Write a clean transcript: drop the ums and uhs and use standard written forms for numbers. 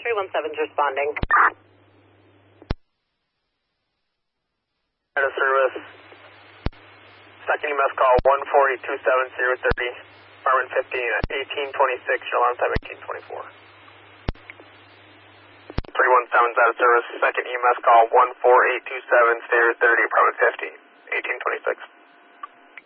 317's responding. Out of service. Second EMS call 140-27030. Department 15 at 1826. Your alarm time 1824. 317's out of service. Second EMS call 14827. Stay 30. Department 15. 1826.